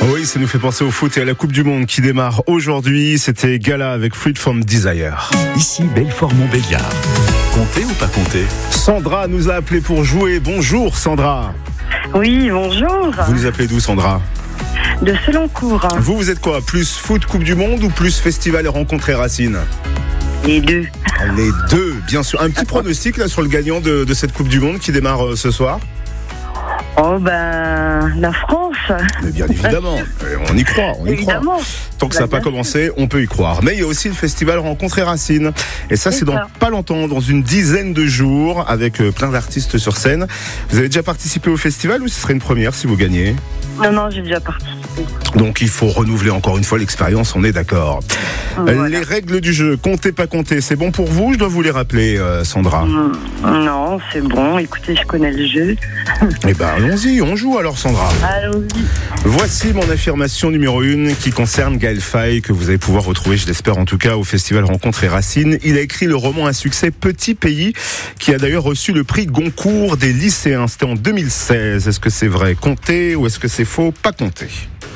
Oui, ça nous fait penser au foot et à la Coupe du Monde qui démarre aujourd'hui. C'était Gala avec Freedom Desire. Ici Belfort-Montbéliard. Comptez ou pas comptez? Sandra nous a appelé pour jouer. Bonjour Sandra. Oui, bonjour. Vous nous appelez d'où Sandra? De Seloncourt. Vous êtes quoi? Plus foot Coupe du Monde ou plus festival et rencontres et racines? Les deux. Les deux, bien sûr. Un petit pronostic là sur le gagnant de cette Coupe du Monde qui démarre ce soir? Oh la France. Mais bien évidemment, on y croit, Évidemment. Tant que ça n'a pas commencé, on peut y croire. Mais il y a aussi le festival Rencontres et Racines. Et ça, c'est dans pas longtemps, dans une dizaine de jours, avec plein d'artistes sur scène. Vous avez déjà participé au festival ou ce serait une première si vous gagnez? Non, j'ai déjà participé. Donc il faut renouveler encore une fois l'expérience, on est d'accord. Voilà. Les règles du jeu, comptez pas compter, c'est bon pour vous? Je dois vous les rappeler, Sandra. Non, c'est bon, écoutez, je connais le jeu. Eh ben allons-y, on joue alors Sandra. Allons-y. Voici mon affirmation numéro 1 qui concerne Gaël Faye, que vous allez pouvoir retrouver, je l'espère en tout cas, au festival Rencontres et Racines. Il a écrit le roman à succès Petit Pays, qui a d'ailleurs reçu le prix Goncourt des lycéens. C'était en 2016. Est-ce que c'est vrai? Comptez ou est-ce que c'est faux? Pas compter.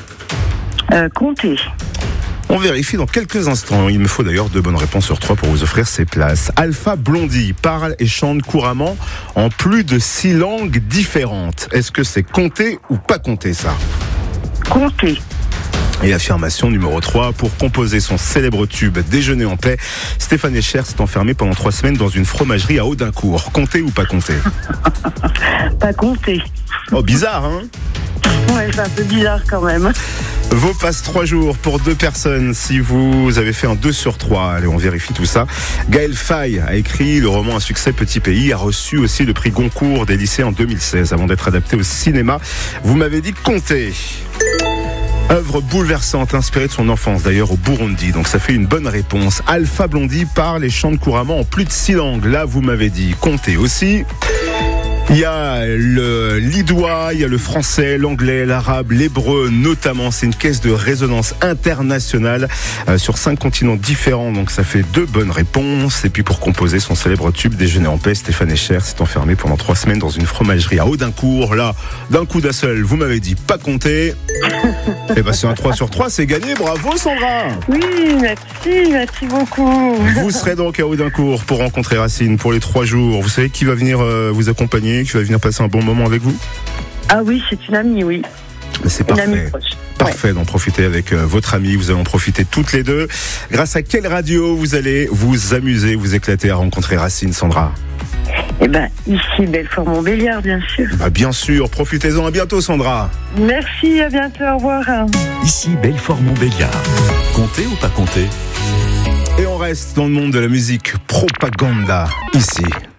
Comptez. On vérifie dans quelques instants. Il me faut d'ailleurs 2 bonnes réponses sur 3 pour vous offrir ces places. Alpha Blondy parle et chante couramment en plus de 6 langues différentes. Est-ce que c'est compter ou pas compter ça? Comptez. Et affirmation numéro 3, pour composer son célèbre tube Déjeuner en paix, Stéphane Echer s'est enfermé pendant 3 semaines dans une fromagerie à Audincourt. Compter ou pas compter? Pas compter. Oh, bizarre, hein? Ouais, c'est un peu bizarre quand même. Vos passes 3 jours pour 2 personnes si vous avez fait un 2 sur 3. Allez, on vérifie tout ça. Gaël Faye a écrit le roman à succès Petit Pays, a reçu aussi le prix Goncourt des lycées en 2016 avant d'être adapté au cinéma. Vous m'avez dit compter. Œuvre bouleversante, inspirée de son enfance d'ailleurs au Burundi, donc ça fait une bonne réponse. Alpha Blondy parle et chante couramment en plus de 6 langues. Là, vous m'avez dit compter aussi. Il y a le lidois, il y a le français, l'anglais, l'arabe, l'hébreu notamment. C'est une caisse de résonance internationale sur 5 continents différents. Donc ça fait 2 bonnes réponses. Et puis pour composer son célèbre tube Déjeuner en paix, Stéphane Echer s'est enfermé pendant 3 semaines dans une fromagerie à Audincourt. Là, d'un coup d'un seul, vous m'avez dit pas compter. Et ben c'est un 3 sur 3, c'est gagné. Bravo Sandra. Oui, merci beaucoup. Vous serez donc à Audincourt pour Rencontrer Racines pour les 3 jours. Vous savez qui va venir vous accompagner, qui va venir passer un bon moment avec vous? Ah oui, c'est une amie, oui. C'est une parfait. amie proche. Parfait d'en profiter avec votre amie. Vous allez en profiter toutes les deux. Grâce à quelle radio vous allez vous amuser, vous éclater à Rencontrer Racines, Sandra? Eh ben, ici Belfort-Montbéliard, bien sûr. Bien sûr, profitez-en. À bientôt, Sandra. Merci, à bientôt, au revoir. Ici Belfort-Montbéliard. Comptez ou pas compter? Et on reste dans le monde de la musique Propaganda, ici.